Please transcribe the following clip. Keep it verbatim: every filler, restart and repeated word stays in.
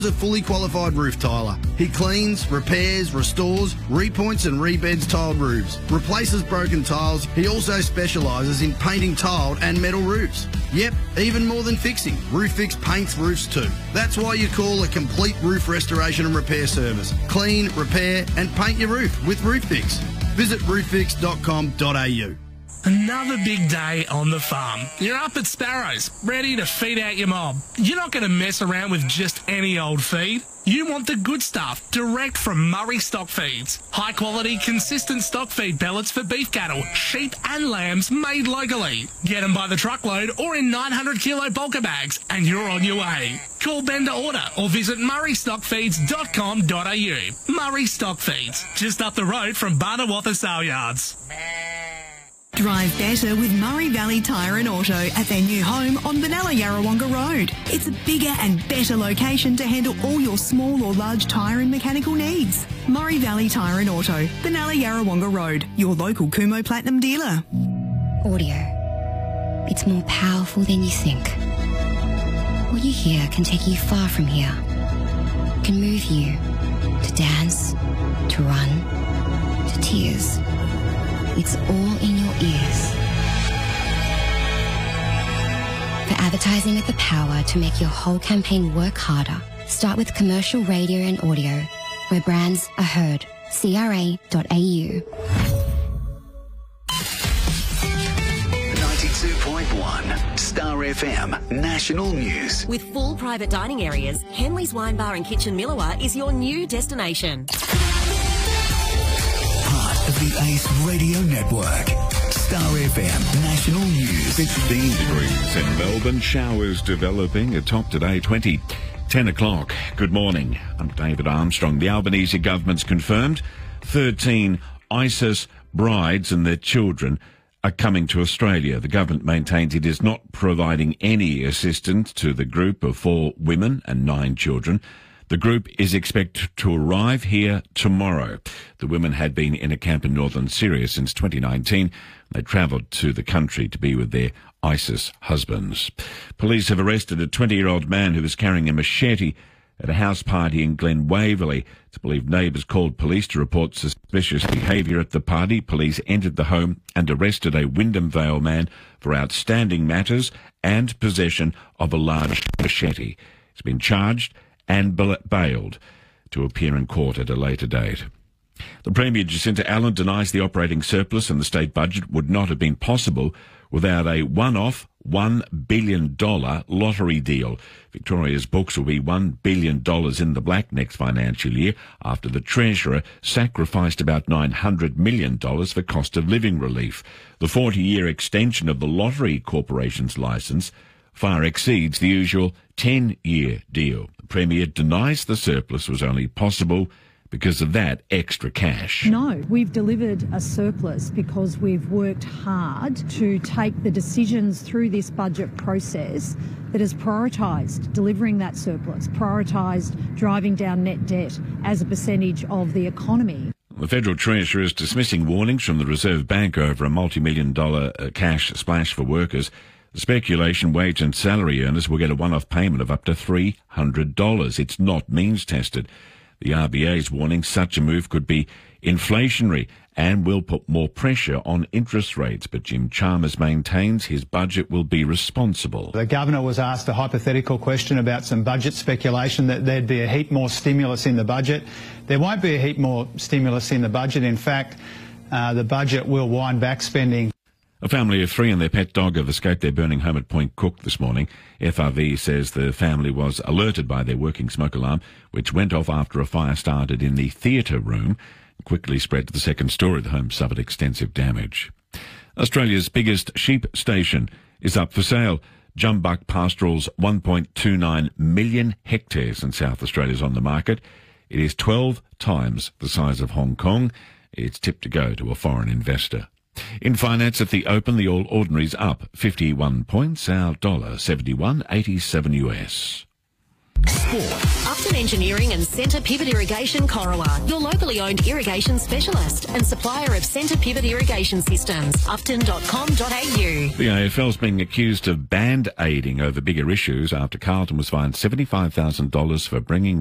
a fully qualified roof tiler. He cleans, repairs, restores, repoints and rebeds tiled roofs, replaces broken tiles. He also specialises in painting tiled and metal roofs. Yep, even more than fixing. Roof Fix paints roofs too. That's why you call a complete roof restoration and repair service. Clean, repair and paint your roof with Roof Fix. Visit roof fix dot com dot a u. Another big day on the farm. You're up at Sparrows, ready to feed out your mob. You're not going to mess around with just any old feed. You want the good stuff, direct from Murray Stock Feeds. High quality, consistent stock feed pellets for beef cattle, sheep and lambs made locally. Get them by the truckload or in nine hundred kilo bulker bags and you're on your way. Call Ben to order or visit murray stock feeds dot com dot a u. Murray Stock Feeds, just up the road from Barnawatha Sale Yards. Drive better with Murray Valley Tyre and Auto at their new home on Benalla Yarrawonga Road. It's a bigger and better location to handle all your small or large tyre and mechanical needs. Murray Valley Tyre and Auto, Benalla Yarrawonga Road, your local Kumo Platinum dealer. Audio. It's more powerful than you think. What you hear can take you far from here. Can move you to dance, to run, to tears. It's all in your ears. For advertising with the power to make your whole campaign work harder, start with commercial radio and audio, where brands are heard. C R A dot A U. ninety-two point one Star F M National News. With full private dining areas, Henley's Wine Bar and Kitchen Millawa is your new destination. Of the Ace Radio Network. Star F M National News. fifteen degrees in Melbourne. Showers developing. A top today, twenty. ten o'clock. Good morning. I'm David Armstrong. The Albanese government's confirmed thirteen ISIS brides and their children are coming to Australia. The government maintains it is not providing any assistance to the group of four women and nine children. The group is expected to arrive here tomorrow. The women had been in a camp in northern Syria since twenty nineteen. They travelled to the country to be with their ISIS husbands. Police have arrested a twenty-year-old man who was carrying a machete at a house party in Glen Waverley. It's believed neighbours called police to report suspicious behaviour at the party. Police entered the home and arrested a Wyndham Vale man for outstanding matters and possession of a large machete. He's been charged and bailed to appear in court at a later date. The Premier Jacinta Allen denies the operating surplus in the state budget would not have been possible without a one-off one billion dollars lottery deal. Victoria's books will be one billion dollars in the black next financial year after the Treasurer sacrificed about nine hundred million dollars for cost of living relief. The forty-year extension of the Lottery Corporation's licence far exceeds the usual ten-year deal. The Premier denies the surplus was only possible because of that extra cash. No, we've delivered a surplus because we've worked hard to take the decisions through this budget process that has prioritised delivering that surplus, prioritised driving down net debt as a percentage of the economy. The Federal Treasurer is dismissing warnings from the Reserve Bank over a multi-million dollar cash splash for workers. The speculation wage and salary earners will get a one-off payment of up to three hundred dollars. It's not means-tested. The R B A's warning such a move could be inflationary and will put more pressure on interest rates. But Jim Chalmers maintains his budget will be responsible. The Governor was asked a hypothetical question about some budget speculation that there'd be a heap more stimulus in the budget. There won't be a heap more stimulus in the budget. In fact, uh, the budget will wind back spending. A family of three and their pet dog have escaped their burning home at Point Cook this morning. F R V says the family was alerted by their working smoke alarm, which went off after a fire started in the theatre room and quickly spread to the second story. The home suffered extensive damage. Australia's biggest sheep station is up for sale. Jumbuck Pastoral's one point two nine million hectares in South Australia is on the market. It is twelve times the size of Hong Kong. It's tipped to go to a foreign investor. In finance at the Open, the All Ordinary's up fifty-one points, our dollar seventy-one eighty-seven U S. Sport. Upton Engineering and Centre Pivot Irrigation Corowa, your locally owned irrigation specialist and supplier of Centre Pivot Irrigation Systems. upton dot com dot a u. The A F L's being accused of band-aiding over bigger issues after Carlton was fined seventy-five thousand dollars for bringing